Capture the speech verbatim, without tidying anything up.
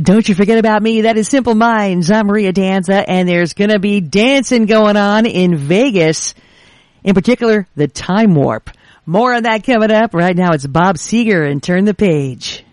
Don't you forget about me. That is Simple Minds. I'm Maria Danza, and there's going to be dancing going on in Vegas. In particular, the Time Warp. More on that coming up. Right now, it's Bob Seger and Turn the Page.